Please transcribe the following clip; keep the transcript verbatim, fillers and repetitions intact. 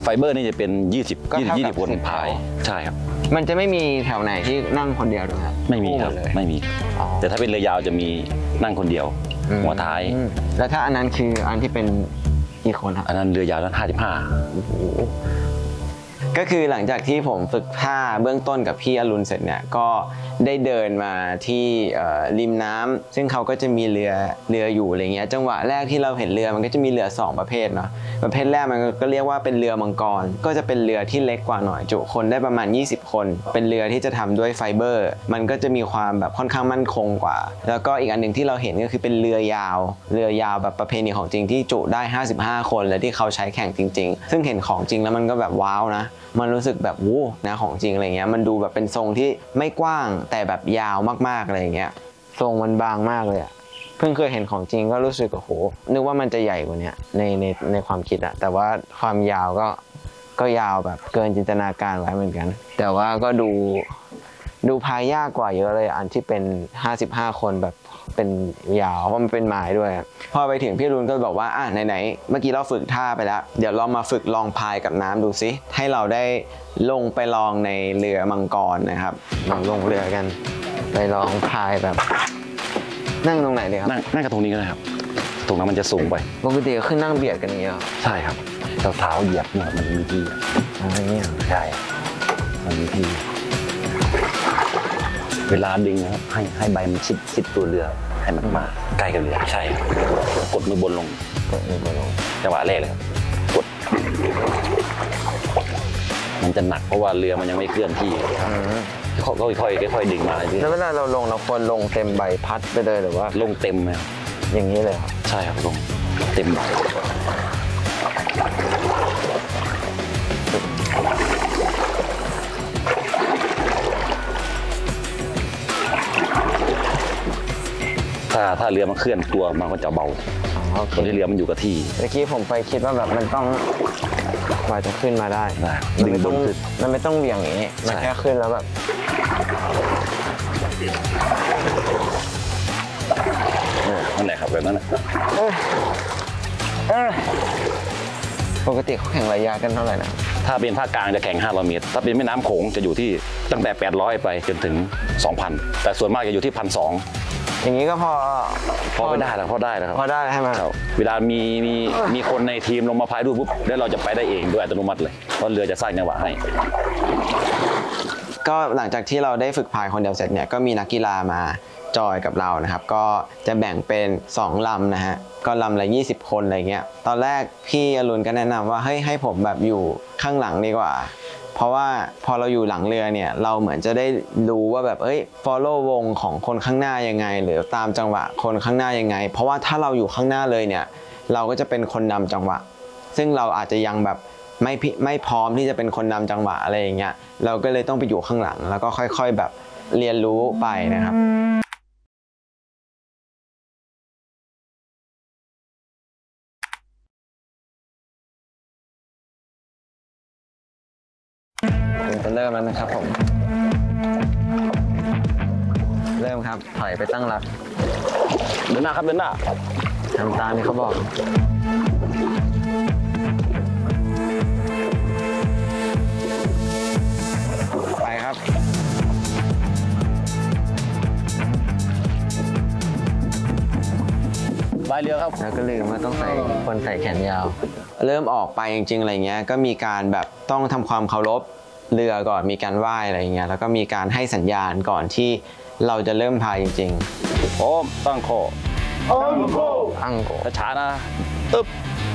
ไฟเบอร์นี่จะเป็นยี่สิบ ยี่สิบ ยี่สิบคนพายใช่ครับมันจะไม่มีแถวไหนที่นั่งคนเดียวด้วยครับไม่มีครับไม่มีแต่ถ้าเป็นเรือยาวจะมีนั่งคนเดียวหัวท้ายแล้วถ้าอันนั้นคืออันที่เป็นกี่คนครับอันนั้นเรือยาวนั้นห้าสิบห้าก็คือหลังจากที่ผมฝึกท่าเบื้องต้นกับพี่อรุณเสร็จเนี่ยก็ได้เดินมาที่ริมน้ำซึ่งเขาก็จะมีเรือเรืออยู่อะไรเงี้ยจังหวะแรกที่เราเห็นเรือมันก็จะมีเรือสองประเภทเนาะประเภทแรกมันก็เรียกว่าเป็นเรือมังกรก็จะเป็นเรือที่เล็กกว่าหน่อยจุคนได้ประมาณยี่สิบคนเป็นเรือที่จะทำด้วยไฟเบอร์มันก็จะมีความแบบค่อนข้างมั่นคงกว่าแล้วก็อีกอันหนึ่งที่เราเห็นก็คือเป็นเรือยาวเรือยาวแบบประเพณีของจริงที่จุได้ห้าสิบห้าคนและที่เขาใช้แข่งจริงๆซึ่งเห็นของจริงแล้วมันก็แบบว้าวนะมันรู้สึกแบบวู้นะของจริงอะไรเงี้ยมันดูแบบเป็นทรงที่ไม่กว้างแต่แบบยาวมากๆอะไรเงี้ยทรงมันบางมากเลยอะเพิ่งเคยเห็นของจริงก็รู้สึกโอ้โหนึกว่ามันจะใหญ่กว่านี้ในในในความคิดอะแต่ว่าความยาวก็ก็ยาวแบบเกินจินตนาการไว้เหมือนกันแต่ว่าก็ดูดูพายยากกว่าเยอะเลยอันที่เป็นห้าสิบห้าคนแบบเป็นยาวเพราะมันเป็นไม้ด้วยพอไปถึงพี่รุนก็บอกว่าอ่ะไหนๆเมื่อกี้เราฝึกท่าไปแล้วเดี๋ยวเรามาฝึกลองพายกับน้ำดูซิให้เราได้ลงไปลองในเรือมังกรนะครับลองลงเรือกันไปลองพายแบบนั่งตรงไหนดีครับนั่งนั่งกับตรงนี้ก็ได้ครับตรงนั้นมันจะสูงไปปกติก็ขึ้นนั่งเบียดกันอย่างเงี้ยใช่ครับเท้าเหยียบเนี่ยมันมีที่อะไรเงี้ยใช่มันมีที่เวลาดึงนะครับให้ให้ใบมันชิดชิดตัวเรือให้มันมาใกล้กับเรือใช่กดมือบนลงกดมือบนลงจังหวะแรกเลยครับกดมันจะหนักเพราะว่าเรือมันยังไม่เคลื่อนที่เขาก็ค่อยๆค่อยๆดึงมาแล้วเวลาเราลงเราควรลงเต็มใบพัดไปเลยหรือว่าลงเต็มไหมอย่างนี้เลยครับใช่ครับลงเต็มใบถ้าถ้าเรือมันเคลื่อนตัวมันก็จะเบาตอนที่เรือมันอยู่กับที่เมื่อกี้ผมไปคิดว่าแบบมันต้องกว่าจะขึ้นมาได้ดึงบนขึ้นมันไม่ต้องเบี่ยงอย่างนี้มันแค่ขึ้นแล้วแบบนั่นแหละครับแบบนั้นแหละปกติเขาแข่งระยะกันเท่าไหร่นะถ้าเป็นภาคกลางจะแข่งห้าร้อยเมตรถ้าเป็นแม่น้ำโขงจะอยู่ที่ตั้งแต่แปดร้อยไปจนถึง สองพัน แต่ส่วนมากจะอยู่ที่ หนึ่งพันสองร้อยอย่างนี้ก็พอพอไม่ได้แล้วพอได้แล้วครับพอได้ใช่ไหมครับเวลามีมีมีคนในทีมลงมาพายด้วยปุ๊บแล้วเราจะไปได้เองด้วยอัตโนมัติเลยเพราะเรือจะสร้างจังหวะให้ก็หลังจากที่เราได้ฝึกพายคนเดียวเสร็จเนี่ยก็มีนักกีฬามาจอยกับเรานะครับก็จะแบ่งเป็นสองลำนะฮะก็ลำละยี่สิบคนอะไรเงี้ยตอนแรกพี่อรุณก็แนะนำว่าเฮ้ยให้ผมแบบอยู่ข้างหลังดีกว่าเพราะว่าพอเราอยู่หลังเรือเนี่ยเราเหมือนจะได้รู้ว่าแบบเอ้ย follow วงของคนข้างหน้ายังไงหรือตามจังหวะคนข้างหน้ายังไงเพราะว่าถ้าเราอยู่ข้างหน้าเลยเนี่ยเราก็จะเป็นคนนำจังหวะซึ่งเราอาจจะยังแบบไม่ไม่พร้อมที่จะเป็นคนนำจังหวะอะไรอย่างเงี้ยเราก็เลยต้องไปอยู่ข้างหลังแล้วก็ค่อยๆแบบเรียนรู้ไปนะครับจะเริ่มแล้วนะครับผมเริ่มครับถอยไปตั้งหลักเดินหน้าครับเดินหน้าทำตามที่เขาบอกไปครับใบเรือครับแล้วก็ลืมว่าต้องใส่คนใส่แขนยาวเริ่มออกไปจริงๆอะไรเงี้ยก็มีการแบบต้องทำความเคารพเรือก่อนมีการไหว้อะไรเงี้ยแล้วก็มีการให้สัญญาณก่อนที่เราจะเริ่มพายจริงๆพร้อมตั้งโคตั้งโคตั้งโคช้าๆนะตึ๊บ